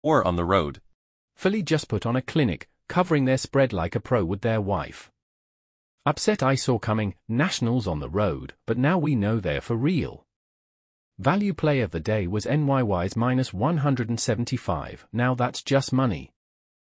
or on the road. Philly just put on a clinic, covering their spread like a pro with their wife. Upset I saw coming, Nationals on the road, but now we know they're for real. Value play of the day was NYY's minus 175, now that's just money.